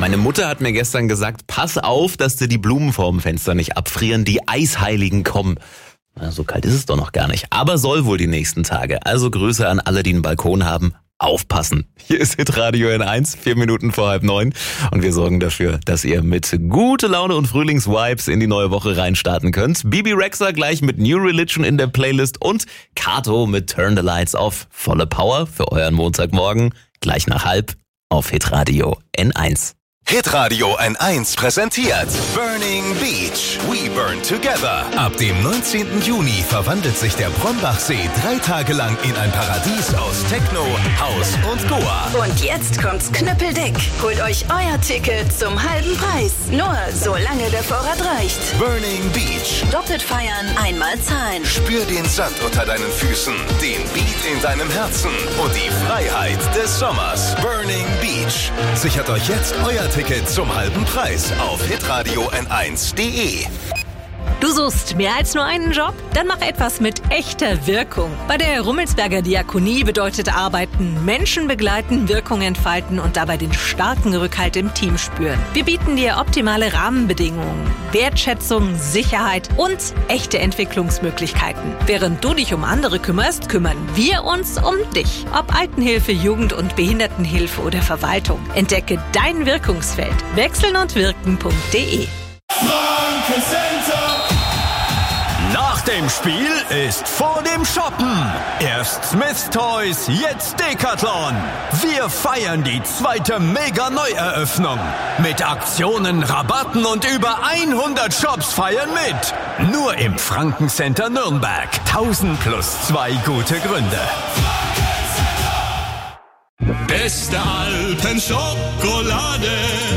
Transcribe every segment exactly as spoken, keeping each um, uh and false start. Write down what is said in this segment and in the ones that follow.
Meine Mutter hat mir gestern gesagt, pass auf, dass dir die Blumen vorm Fenster nicht abfrieren, die Eisheiligen kommen. Na, so kalt ist es doch noch gar nicht, aber soll wohl die nächsten Tage. Also Grüße an alle, die einen Balkon haben. Aufpassen. Hier ist Hitradio N eins, vier Minuten vor halb neun. Und wir sorgen dafür, dass ihr mit gute Laune und Frühlingsvibes in die neue Woche reinstarten könnt. Bibi Rexha gleich mit New Religion in der Playlist und Kato mit Turn the Lights Off. Volle Power für euren Montagmorgen. Gleich nach halb auf Hitradio N eins. Hitradio N eins präsentiert Burning Beach. We burn together. Ab dem neunzehnten Juni verwandelt sich der Brombachsee drei Tage lang in ein Paradies aus Techno, House und Goa. Und jetzt kommt's knüppeldick. Holt euch euer Ticket zum halben Preis. Nur solange der Vorrat reicht. Burning Beach. Doppelt feiern, einmal zahlen. Spür den Sand unter deinen Füßen, den Beat in deinem Herzen und die Freiheit des Sommers. Burning Beach. Sichert euch jetzt euer Ticket zum halben Preis auf hitradio n eins punkt de. Du suchst mehr als nur einen Job? Dann mach etwas mit echter Wirkung. Bei der Rummelsberger Diakonie bedeutet Arbeiten Menschen begleiten, Wirkung entfalten und dabei den starken Rückhalt im Team spüren. Wir bieten dir optimale Rahmenbedingungen, Wertschätzung, Sicherheit und echte Entwicklungsmöglichkeiten. Während du dich um andere kümmerst, kümmern wir uns um dich. Ob Altenhilfe, Jugend- und Behindertenhilfe oder Verwaltung. Entdecke dein Wirkungsfeld. wechseln und wirken punkt de. Nach dem Spiel ist vor dem Shoppen. Erst Smith Toys, jetzt Decathlon. Wir feiern die zweite Mega-Neueröffnung. Mit Aktionen, Rabatten und über hundert Shops feiern mit. Nur im Franken-Center Nürnberg. tausend plus zwei gute Gründe. Beste Alpenschokolade.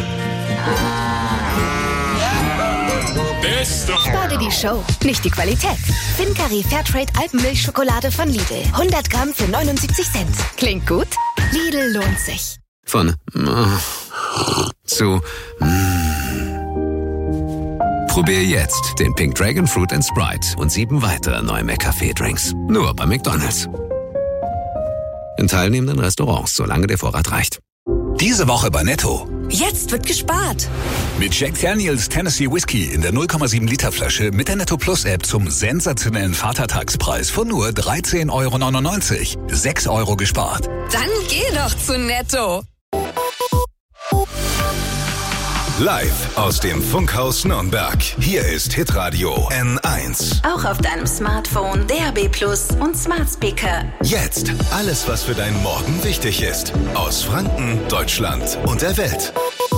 Spare die Show, nicht die Qualität. Fincari Fairtrade Alpenmilchschokolade von Lidl. hundert Gramm für neunundsiebzig Cent. Klingt gut? Lidl lohnt sich. Von mm, zu mm. Probier jetzt den Pink Dragon Fruit and Sprite und sieben weitere neue McCafé-Drinks. Nur bei McDonald's. In teilnehmenden Restaurants, solange der Vorrat reicht. Diese Woche bei Netto. Jetzt wird gespart. Mit Jack Daniels Tennessee Whiskey in der null Komma sieben Liter Flasche mit der Netto Plus App zum sensationellen Vatertagspreis von nur dreizehn Euro neunundneunzig. sechs Euro gespart. Dann geh doch zu Netto. Live aus dem Funkhaus Nürnberg. Hier ist Hitradio N eins. Auch auf deinem Smartphone, D A B Plus und Smart Speaker. Jetzt alles, was für deinen Morgen wichtig ist. Aus Franken, Deutschland und der Welt.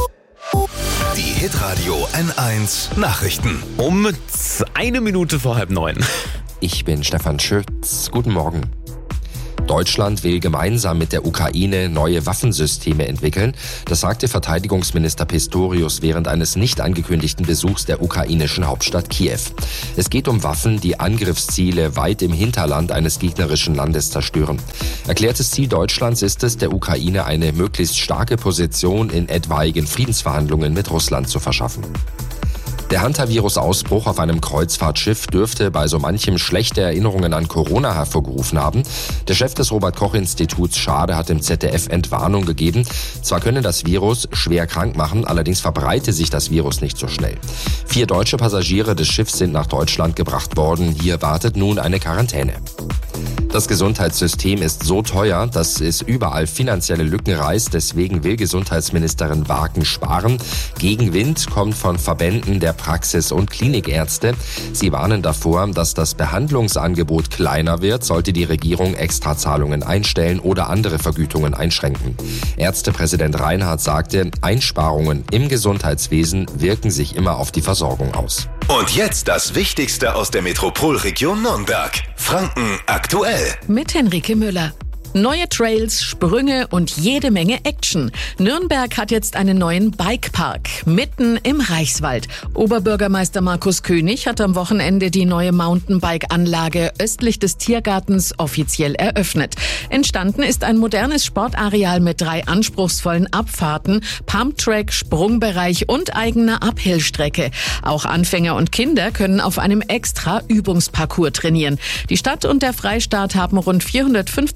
Die Hitradio N eins Nachrichten. Um eine Minute vor halb neun. Ich bin Stefan Schütz. Guten Morgen. Deutschland will gemeinsam mit der Ukraine neue Waffensysteme entwickeln. Das sagte Verteidigungsminister Pistorius während eines nicht angekündigten Besuchs der ukrainischen Hauptstadt Kiew. Es geht um Waffen, die Angriffsziele weit im Hinterland eines gegnerischen Landes zerstören. Erklärtes Ziel Deutschlands ist es, der Ukraine eine möglichst starke Position in etwaigen Friedensverhandlungen mit Russland zu verschaffen. Der Hantavirus-Ausbruch auf einem Kreuzfahrtschiff dürfte bei so manchem schlechte Erinnerungen an Corona hervorgerufen haben. Der Chef des Robert-Koch-Instituts Schade hat im Z D F Entwarnung gegeben. Zwar könne das Virus schwer krank machen, allerdings verbreite sich das Virus nicht so schnell. Vier deutsche Passagiere des Schiffs sind nach Deutschland gebracht worden. Hier wartet nun eine Quarantäne. Das Gesundheitssystem ist so teuer, dass es überall finanzielle Lücken reißt. Deswegen will Gesundheitsministerin Waken sparen. Gegenwind kommt von Verbänden der Praxis- und Klinikärzte. Sie warnen davor, dass das Behandlungsangebot kleiner wird, sollte die Regierung Extrazahlungen einstellen oder andere Vergütungen einschränken. Ärztepräsident Reinhardt sagte, Einsparungen im Gesundheitswesen wirken sich immer auf die Versorgung aus. Und jetzt das Wichtigste aus der Metropolregion Nürnberg. Franken aktuell. Mit Henrike Müller. Neue Trails, Sprünge und jede Menge Action. Nürnberg hat jetzt einen neuen Bikepark mitten im Reichswald. Oberbürgermeister Markus König hat am Wochenende die neue Mountainbike-Anlage östlich des Tiergartens offiziell eröffnet. Entstanden ist ein modernes Sportareal mit drei anspruchsvollen Abfahrten, Pumptrack, Sprungbereich und eigener Uphillstrecke. Auch Anfänger und Kinder können auf einem extra Übungsparcours trainieren. Die Stadt und der Freistaat haben rund vierhundertfünfzigtausend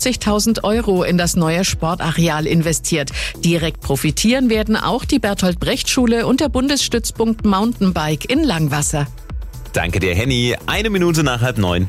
hunderttausend Euro in das neue Sportareal investiert. Direkt profitieren werden auch die Bertolt-Brecht-Schule und der Bundesstützpunkt Mountainbike in Langwasser. Danke dir, Henny. Eine Minute nach halb neun.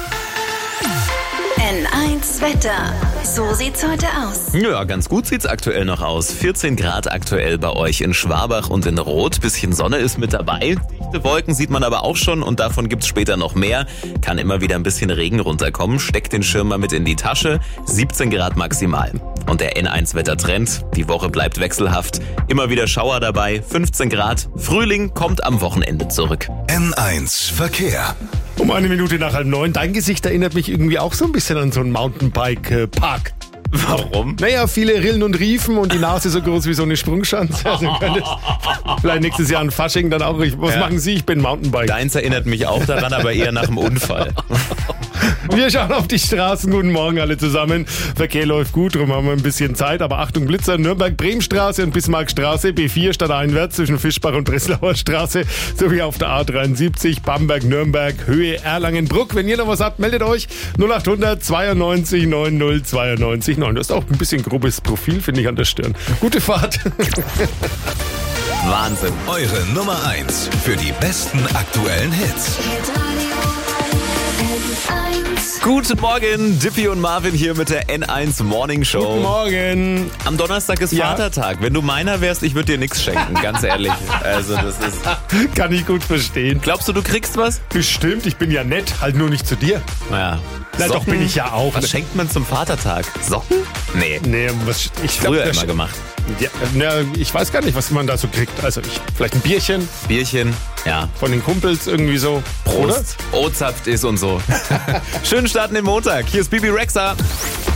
N eins Wetter. So sieht's heute aus. Ja, ganz gut sieht's aktuell noch aus. vierzehn Grad aktuell bei euch in Schwabach und in Roth. Bisschen Sonne ist mit dabei. Dichte Wolken sieht man aber auch schon und davon gibt's später noch mehr. Kann immer wieder ein bisschen Regen runterkommen. Steckt den Schirm mal mit in die Tasche. siebzehn Grad maximal. Und der N eins Wettertrend. Die Woche bleibt wechselhaft. Immer wieder Schauer dabei. fünfzehn Grad. Frühling kommt am Wochenende zurück. N eins Verkehr. Um eine Minute nach halb neun. Dein Gesicht erinnert mich irgendwie auch so ein bisschen an so einen Mountainbike-Park. Warum? Naja, viele Rillen und Riefen und die Nase so groß wie so eine Sprungschanze. Also könnte vielleicht nächstes Jahr ein Fasching dann auch. Was Ja. machen Sie? Ich bin Mountainbike. Deins erinnert mich auch daran, aber eher nach dem Unfall. Wir schauen auf die Straßen. Guten Morgen alle zusammen. Verkehr läuft gut, darum haben wir ein bisschen Zeit. Aber Achtung, Blitzer, Nürnberg-Bremenstraße und Bismarckstraße, B vier stadteinwärts zwischen Fischbach und Breslauer Straße, sowie auf der A dreiundsiebzig, Bamberg-Nürnberg, Höhe Erlangen-Bruck. Wenn ihr noch was habt, meldet euch null acht hundert zweiundneunzig neunzig zweiundneunzig neun. Du hast auch ein bisschen grobes Profil, finde ich, an der Stirn. Gute Fahrt. Wahnsinn. Eure Nummer eins für die besten aktuellen Hits. Guten Morgen, Dippy und Marvin hier mit der N eins Morning Show. Guten Morgen. Am Donnerstag ist Ja. Vatertag. Wenn du meiner wärst, ich würde dir nichts schenken, ganz ehrlich. Also das ist. Kann ich gut verstehen. Glaubst du, du kriegst was? Bestimmt, ich bin ja nett, halt nur nicht zu dir. Naja. Na doch, bin ich ja auch. Was schenkt man zum Vatertag? Socken? Nee. Nee, was ich glaub, Früher das- immer gemacht. Ja, na, ich weiß gar nicht, was man da so kriegt. Also ich, vielleicht ein Bierchen Bierchen, ja. von den Kumpels irgendwie so. Prost. O-Zapft ist und so. Schönen Start in den Montag. Hier ist Bibi Rexha.